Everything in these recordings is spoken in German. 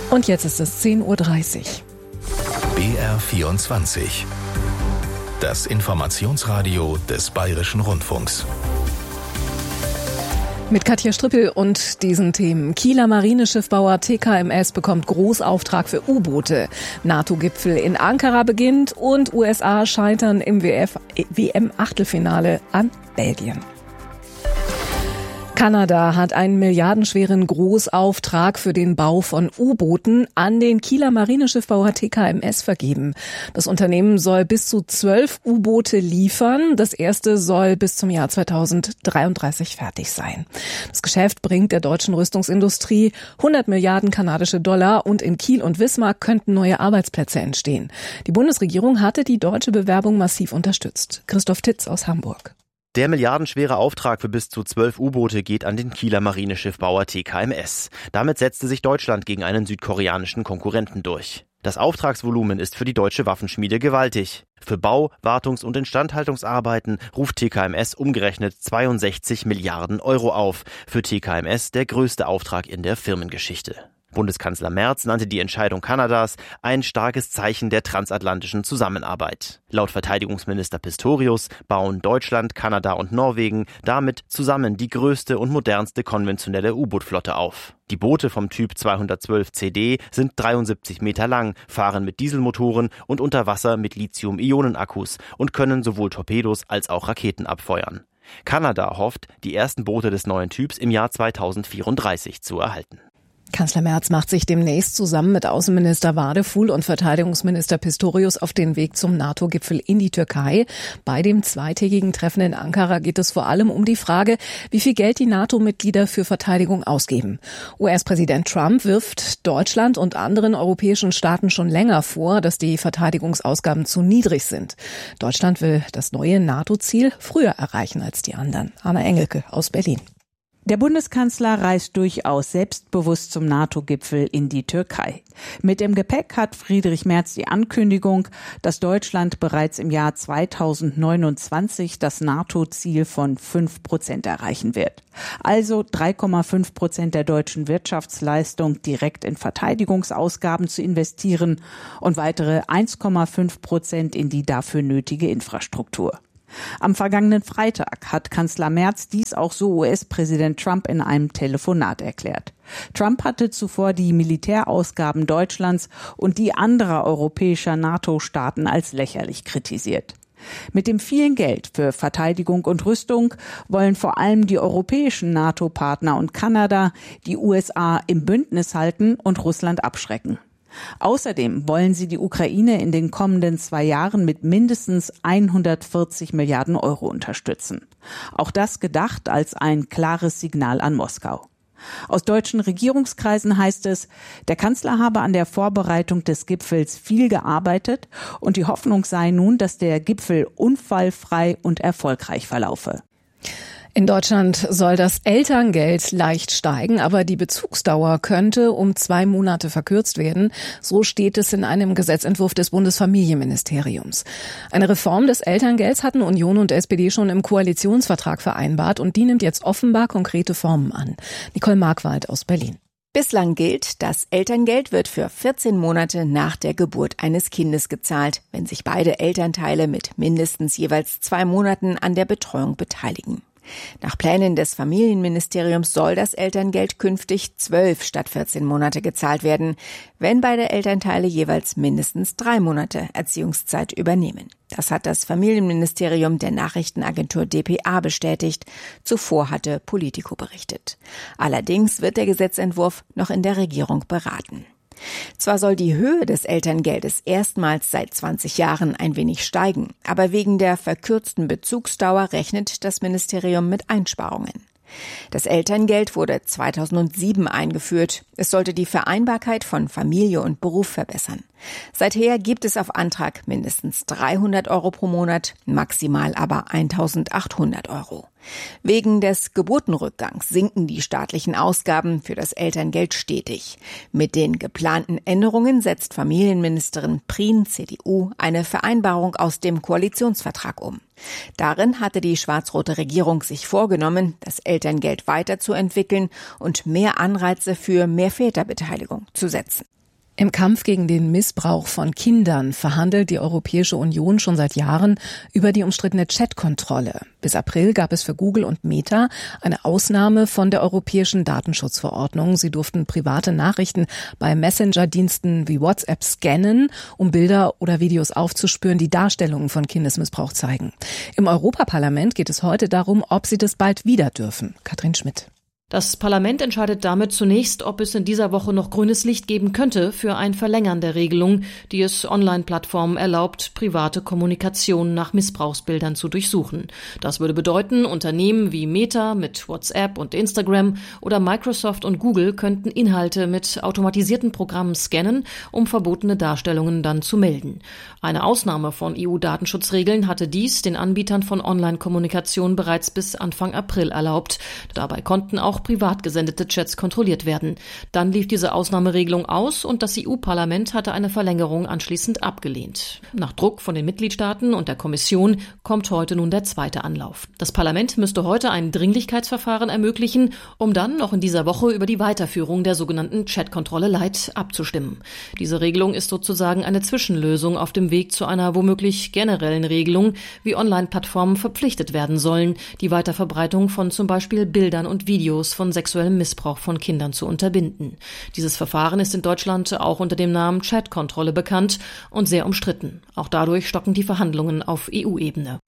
Und jetzt ist es 10:30 Uhr. BR24. Das Informationsradio des Bayerischen Rundfunks. Mit Katja Strippel und diesen Themen. Kieler Marineschiffbauer TKMS bekommt Großauftrag für U-Boote. NATO-Gipfel in Ankara beginnt und USA scheitern im WM-Achtelfinale an Belgien. Kanada hat einen milliardenschweren Großauftrag für den Bau von U-Booten an den Kieler Marineschiffbauer TKMS vergeben. Das Unternehmen soll bis zu 12 U-Boote liefern. Das erste soll bis zum Jahr 2033 fertig sein. Das Geschäft bringt der deutschen Rüstungsindustrie 100 Milliarden kanadische Dollar und in Kiel und Wismar könnten neue Arbeitsplätze entstehen. Die Bundesregierung hatte die deutsche Bewerbung massiv unterstützt. Christoph Titz aus Hamburg. Der milliardenschwere Auftrag für bis zu 12 U-Boote geht an den Kieler Marineschiffbauer TKMS. Damit setzte sich Deutschland gegen einen südkoreanischen Konkurrenten durch. Das Auftragsvolumen ist für die deutsche Waffenschmiede gewaltig. Für Bau-, Wartungs- und Instandhaltungsarbeiten ruft TKMS umgerechnet 62 Milliarden Euro auf. Für TKMS der größte Auftrag in der Firmengeschichte. Bundeskanzler Merz nannte die Entscheidung Kanadas ein starkes Zeichen der transatlantischen Zusammenarbeit. Laut Verteidigungsminister Pistorius bauen Deutschland, Kanada und Norwegen damit zusammen die größte und modernste konventionelle U-Boot-Flotte auf. Die Boote vom Typ 212 CD sind 73 Meter lang, fahren mit Dieselmotoren und unter Wasser mit Lithium-Ionen-Akkus und können sowohl Torpedos als auch Raketen abfeuern. Kanada hofft, die ersten Boote des neuen Typs im Jahr 2034 zu erhalten. Kanzler Merz macht sich demnächst zusammen mit Außenminister Wadefuhl und Verteidigungsminister Pistorius auf den Weg zum NATO-Gipfel in die Türkei. Bei dem zweitägigen Treffen in Ankara geht es vor allem um die Frage, wie viel Geld die NATO-Mitglieder für Verteidigung ausgeben. US-Präsident Trump wirft Deutschland und anderen europäischen Staaten schon länger vor, dass die Verteidigungsausgaben zu niedrig sind. Deutschland will das neue NATO-Ziel früher erreichen als die anderen. Anna Engelke aus Berlin. Der Bundeskanzler reist durchaus selbstbewusst zum NATO-Gipfel in die Türkei. Mit im Gepäck hat Friedrich Merz die Ankündigung, dass Deutschland bereits im Jahr 2029 das NATO-Ziel von 5% erreichen wird. Also 3,5% der deutschen Wirtschaftsleistung direkt in Verteidigungsausgaben zu investieren und weitere 1,5% in die dafür nötige Infrastruktur. Am vergangenen Freitag hat Kanzler Merz dies auch so US-Präsident Trump in einem Telefonat erklärt. Trump hatte zuvor die Militärausgaben Deutschlands und die anderer europäischer NATO-Staaten als lächerlich kritisiert. Mit dem vielen Geld für Verteidigung und Rüstung wollen vor allem die europäischen NATO-Partner und Kanada die USA im Bündnis halten und Russland abschrecken. Außerdem wollen sie die Ukraine in den kommenden 2 Jahren mit mindestens 140 Milliarden Euro unterstützen. Auch das gedacht als ein klares Signal an Moskau. Aus deutschen Regierungskreisen heißt es, der Kanzler habe an der Vorbereitung des Gipfels viel gearbeitet und die Hoffnung sei nun, dass der Gipfel unfallfrei und erfolgreich verlaufe. In Deutschland soll das Elterngeld leicht steigen, aber die Bezugsdauer könnte um 2 Monate verkürzt werden. So steht es in einem Gesetzentwurf des Bundesfamilienministeriums. Eine Reform des Elterngelds hatten Union und SPD schon im Koalitionsvertrag vereinbart und die nimmt jetzt offenbar konkrete Formen an. Nicole Markwald aus Berlin. Bislang gilt, das Elterngeld wird für 14 Monate nach der Geburt eines Kindes gezahlt, wenn sich beide Elternteile mit mindestens jeweils 2 Monaten an der Betreuung beteiligen. Nach Plänen des Familienministeriums soll das Elterngeld künftig 12 statt 14 Monate gezahlt werden, wenn beide Elternteile jeweils mindestens 3 Monate Erziehungszeit übernehmen. Das hat das Familienministerium der Nachrichtenagentur dpa bestätigt. Zuvor hatte Politico berichtet. Allerdings wird der Gesetzentwurf noch in der Regierung beraten. Zwar soll die Höhe des Elterngeldes erstmals seit 20 Jahren ein wenig steigen, aber wegen der verkürzten Bezugsdauer rechnet das Ministerium mit Einsparungen. Das Elterngeld wurde 2007 eingeführt. Es sollte die Vereinbarkeit von Familie und Beruf verbessern. Seither gibt es auf Antrag mindestens 300 Euro pro Monat, maximal aber 1.800 Euro. Wegen des Geburtenrückgangs sinken die staatlichen Ausgaben für das Elterngeld stetig. Mit den geplanten Änderungen setzt Familienministerin Prien, CDU, eine Vereinbarung aus dem Koalitionsvertrag um. Darin hatte die schwarz-rote Regierung sich vorgenommen, das Elterngeld weiterzuentwickeln und mehr Anreize für mehr Väterbeteiligung zu setzen. Im Kampf gegen den Missbrauch von Kindern verhandelt die Europäische Union schon seit Jahren über die umstrittene Chatkontrolle. Bis April gab es für Google und Meta eine Ausnahme von der Europäischen Datenschutzverordnung. Sie durften private Nachrichten bei Messenger-Diensten wie WhatsApp scannen, um Bilder oder Videos aufzuspüren, die Darstellungen von Kindesmissbrauch zeigen. Im Europaparlament geht es heute darum, ob sie das bald wieder dürfen. Katrin Schmidt. Das Parlament entscheidet damit zunächst, ob es in dieser Woche noch grünes Licht geben könnte für ein Verlängern der Regelung, die es Online-Plattformen erlaubt, private Kommunikation nach Missbrauchsbildern zu durchsuchen. Das würde bedeuten, Unternehmen wie Meta mit WhatsApp und Instagram oder Microsoft und Google könnten Inhalte mit automatisierten Programmen scannen, um verbotene Darstellungen dann zu melden. Eine Ausnahme von EU-Datenschutzregeln hatte dies den Anbietern von Online-Kommunikation bereits bis Anfang April erlaubt. Dabei konnten auch privat gesendete Chats kontrolliert werden. Dann lief diese Ausnahmeregelung aus und das EU-Parlament hatte eine Verlängerung anschließend abgelehnt. Nach Druck von den Mitgliedstaaten und der Kommission kommt heute nun der zweite Anlauf. Das Parlament müsste heute ein Dringlichkeitsverfahren ermöglichen, um dann noch in dieser Woche über die Weiterführung der sogenannten Chatkontrolle Light abzustimmen. Diese Regelung ist sozusagen eine Zwischenlösung auf dem Weg zu einer womöglich generellen Regelung, wie Online-Plattformen verpflichtet werden sollen, die Weiterverbreitung von zum Beispiel Bildern und Videos von sexuellem Missbrauch von Kindern zu unterbinden. Dieses Verfahren ist in Deutschland auch unter dem Namen Chatkontrolle bekannt und sehr umstritten. Auch dadurch stocken die Verhandlungen auf EU-Ebene.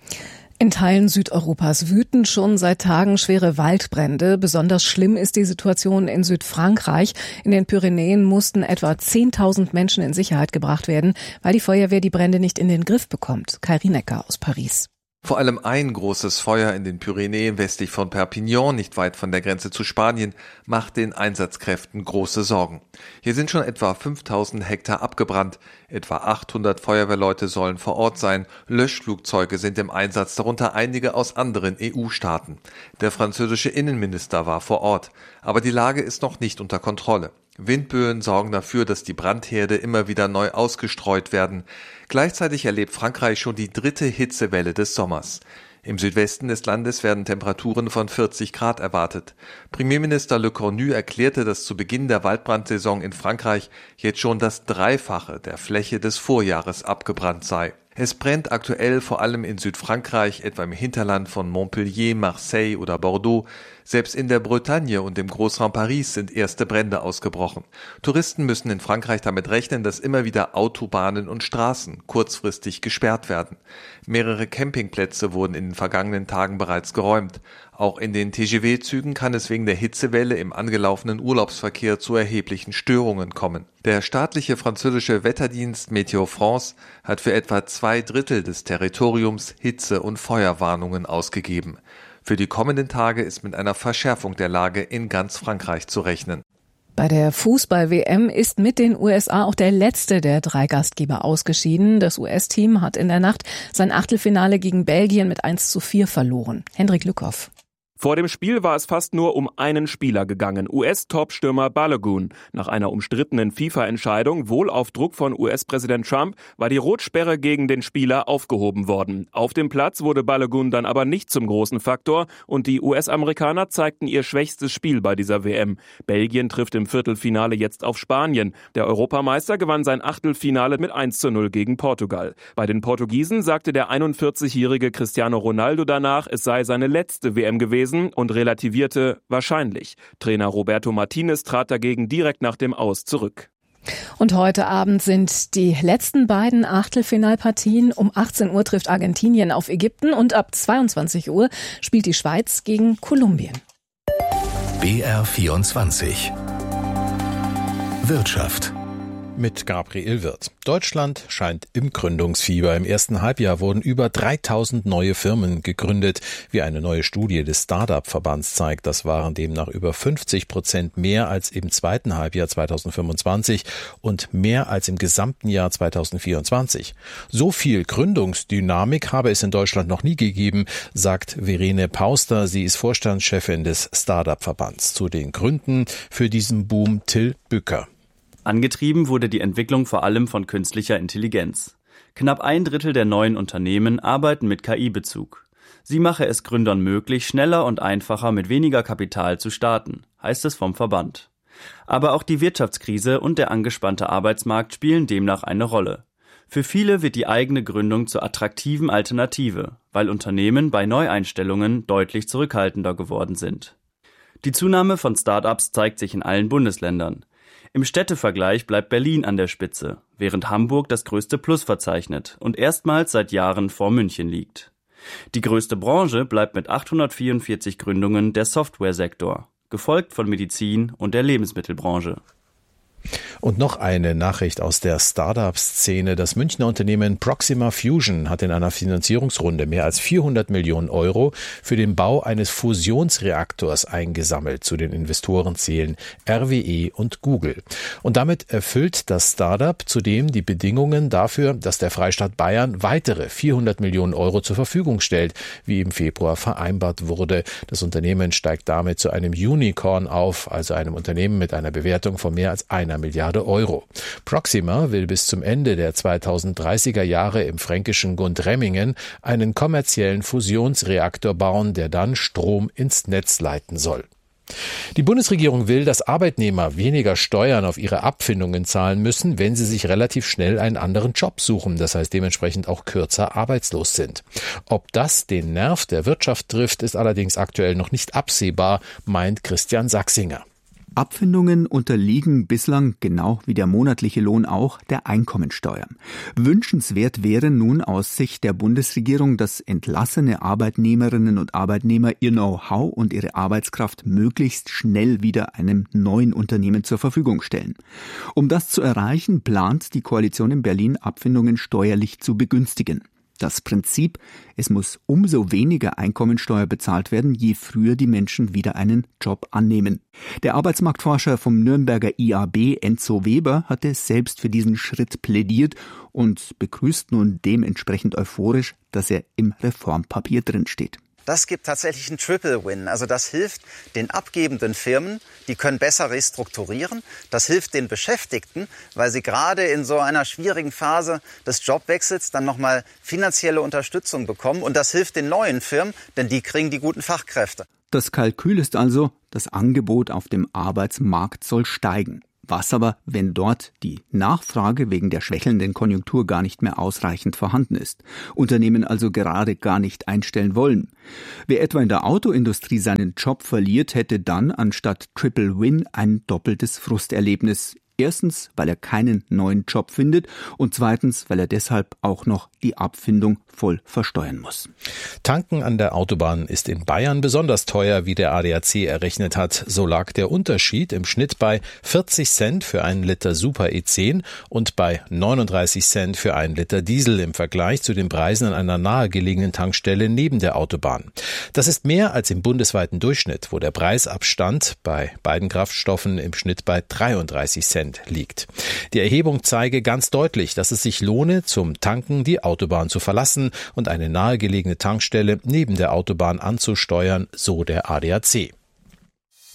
In Teilen Südeuropas wüten schon seit Tagen schwere Waldbrände. Besonders schlimm ist die Situation in Südfrankreich. In den Pyrenäen mussten etwa 10.000 Menschen in Sicherheit gebracht werden, weil die Feuerwehr die Brände nicht in den Griff bekommt. Kai Rienecker aus Paris. Vor allem ein großes Feuer in den Pyrenäen westlich von Perpignan, nicht weit von der Grenze zu Spanien, macht den Einsatzkräften große Sorgen. Hier sind schon etwa 5.000 Hektar abgebrannt. Etwa 800 Feuerwehrleute sollen vor Ort sein. Löschflugzeuge sind im Einsatz, darunter einige aus anderen EU-Staaten. Der französische Innenminister war vor Ort. Aber die Lage ist noch nicht unter Kontrolle. Windböen sorgen dafür, dass die Brandherde immer wieder neu ausgestreut werden. Gleichzeitig erlebt Frankreich schon die 3. Hitzewelle des Sommers. Im Südwesten des Landes werden Temperaturen von 40 Grad erwartet. Premierminister Le Cornu erklärte, dass zu Beginn der Waldbrandsaison in Frankreich jetzt schon das Dreifache der Fläche des Vorjahres abgebrannt sei. Es brennt aktuell vor allem in Südfrankreich, etwa im Hinterland von Montpellier, Marseille oder Bordeaux. Selbst in der Bretagne und im Großraum Paris sind erste Brände ausgebrochen. Touristen müssen in Frankreich damit rechnen, dass immer wieder Autobahnen und Straßen kurzfristig gesperrt werden. Mehrere Campingplätze wurden in den vergangenen Tagen bereits geräumt. Auch in den TGV-Zügen kann es wegen der Hitzewelle im angelaufenen Urlaubsverkehr zu erheblichen Störungen kommen. Der staatliche französische Wetterdienst Météo France hat für etwa 2/3 des Territoriums Hitze- und Feuerwarnungen ausgegeben. Für die kommenden Tage ist mit einer Verschärfung der Lage in ganz Frankreich zu rechnen. Bei der Fußball-WM ist mit den USA auch der letzte der 3 Gastgeber ausgeschieden. Das US-Team hat in der Nacht sein Achtelfinale gegen Belgien mit 1:4 verloren. Hendrik Lückhoff. Vor dem Spiel war es fast nur um einen Spieler gegangen, US-Topstürmer Balogun. Nach einer umstrittenen FIFA-Entscheidung, wohl auf Druck von US-Präsident Trump, war die Rotsperre gegen den Spieler aufgehoben worden. Auf dem Platz wurde Balogun dann aber nicht zum großen Faktor und die US-Amerikaner zeigten ihr schwächstes Spiel bei dieser WM. Belgien trifft im Viertelfinale jetzt auf Spanien. Der Europameister gewann sein Achtelfinale mit 1:0 gegen Portugal. Bei den Portugiesen sagte der 41-jährige Cristiano Ronaldo danach, es sei seine letzte WM gewesen, und relativierte wahrscheinlich. Trainer Roberto Martinez trat dagegen direkt nach dem Aus zurück. Und heute Abend sind die letzten beiden Achtelfinalpartien. Um 18 Uhr trifft Argentinien auf Ägypten und ab 22 Uhr spielt die Schweiz gegen Kolumbien. BR24 Wirtschaft mit Gabriel Wirth. Deutschland scheint im Gründungsfieber. Im ersten Halbjahr wurden über 3.000 neue Firmen gegründet. Wie eine neue Studie des Start-up-Verbands zeigt, das waren demnach über 50% mehr als im zweiten Halbjahr 2025 und mehr als im gesamten Jahr 2024. So viel Gründungsdynamik habe es in Deutschland noch nie gegeben, sagt Verene Pauster. Sie ist Vorstandschefin des Start-up-Verbands. Zu den Gründen für diesen Boom Till Bücker. Angetrieben wurde die Entwicklung vor allem von künstlicher Intelligenz. Knapp 1/3 der neuen Unternehmen arbeiten mit KI-Bezug. Sie mache es Gründern möglich, schneller und einfacher mit weniger Kapital zu starten, heißt es vom Verband. Aber auch die Wirtschaftskrise und der angespannte Arbeitsmarkt spielen demnach eine Rolle. Für viele wird die eigene Gründung zur attraktiven Alternative, weil Unternehmen bei Neueinstellungen deutlich zurückhaltender geworden sind. Die Zunahme von Start-ups zeigt sich in allen Bundesländern. Im Städtevergleich bleibt Berlin an der Spitze, während Hamburg das größte Plus verzeichnet und erstmals seit Jahren vor München liegt. Die größte Branche bleibt mit 844 Gründungen der Softwaresektor, gefolgt von Medizin und der Lebensmittelbranche. Und noch eine Nachricht aus der Start-up-Szene. Das Münchner Unternehmen Proxima Fusion hat in einer Finanzierungsrunde mehr als 400 Millionen Euro für den Bau eines Fusionsreaktors eingesammelt. Zu den Investoren zählen RWE und Google. Und damit erfüllt das Start-up zudem die Bedingungen dafür, dass der Freistaat Bayern weitere 400 Millionen Euro zur Verfügung stellt, wie im Februar vereinbart wurde. Das Unternehmen steigt damit zu einem Unicorn auf, also einem Unternehmen mit einer Bewertung von mehr als 1 Milliarde Euro. Proxima will bis zum Ende der 2030er Jahre im fränkischen Gundremmingen einen kommerziellen Fusionsreaktor bauen, der dann Strom ins Netz leiten soll. Die Bundesregierung will, dass Arbeitnehmer weniger Steuern auf ihre Abfindungen zahlen müssen, wenn sie sich relativ schnell einen anderen Job suchen, das heißt dementsprechend auch kürzer arbeitslos sind. Ob das den Nerv der Wirtschaft trifft, ist allerdings aktuell noch nicht absehbar, meint Christian Sachsinger. Abfindungen unterliegen bislang, genau wie der monatliche Lohn auch, der Einkommensteuer. Wünschenswert wäre nun aus Sicht der Bundesregierung, dass entlassene Arbeitnehmerinnen und Arbeitnehmer ihr Know-how und ihre Arbeitskraft möglichst schnell wieder einem neuen Unternehmen zur Verfügung stellen. Um das zu erreichen, plant die Koalition in Berlin, Abfindungen steuerlich zu begünstigen. Das Prinzip, es muss umso weniger Einkommensteuer bezahlt werden, je früher die Menschen wieder einen Job annehmen. Der Arbeitsmarktforscher vom Nürnberger IAB, Enzo Weber, hatte selbst für diesen Schritt plädiert und begrüßt nun dementsprechend euphorisch, dass er im Reformpapier drinsteht. Das gibt tatsächlich einen Triple-Win. Also das hilft den abgebenden Firmen, die können besser restrukturieren. Das hilft den Beschäftigten, weil sie gerade in so einer schwierigen Phase des Jobwechsels dann nochmal finanzielle Unterstützung bekommen. Und das hilft den neuen Firmen, denn die kriegen die guten Fachkräfte. Das Kalkül ist also, das Angebot auf dem Arbeitsmarkt soll steigen. Was aber, wenn dort die Nachfrage wegen der schwächelnden Konjunktur gar nicht mehr ausreichend vorhanden ist? Unternehmen also gerade gar nicht einstellen wollen. Wer etwa in der Autoindustrie seinen Job verliert, hätte dann anstatt Triple Win ein doppeltes Frusterlebnis. Erstens, weil er keinen neuen Job findet und zweitens, weil er deshalb auch noch die Abfindung voll versteuern muss. Tanken an der Autobahn ist in Bayern besonders teuer, wie der ADAC errechnet hat. So lag der Unterschied im Schnitt bei 40 Cent für einen Liter Super E10 und bei 39 Cent für einen Liter Diesel im Vergleich zu den Preisen an einer nahegelegenen Tankstelle neben der Autobahn. Das ist mehr als im bundesweiten Durchschnitt, wo der Preisabstand bei beiden Kraftstoffen im Schnitt bei 33 Cent liegt. Die Erhebung zeige ganz deutlich, dass es sich lohne, zum Tanken die Autobahn zu verlassen und eine nahegelegene Tankstelle neben der Autobahn anzusteuern, so der ADAC.